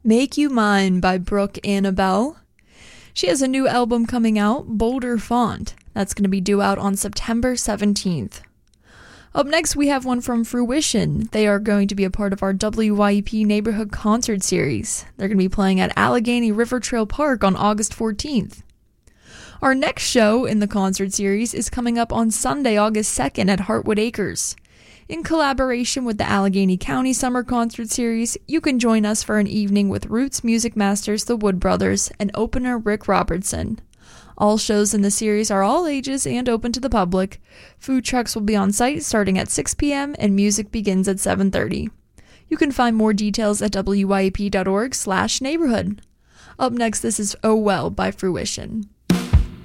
Make You Mine by Brooke Annabelle. She has a new album coming out, Boulder Font. That's going to be due out on September 17th. Up next, we have one from Fruition. They are going to be a part of our WYEP Neighborhood Concert Series. They're going to be playing at Allegheny River Trail Park on August 14th. Our next show in the concert series is coming up on Sunday, August 2nd at Heartwood Acres. In collaboration with the Allegheny County Summer Concert Series, you can join us for an evening with Roots music masters the Wood Brothers and opener Rick Robertson. All shows in the series are all ages and open to the public. Food trucks will be on site starting at 6 p.m. and music begins at 7:30. You can find more details at wyep.org/neighborhood. Up next, this is Oh Well by Fruition.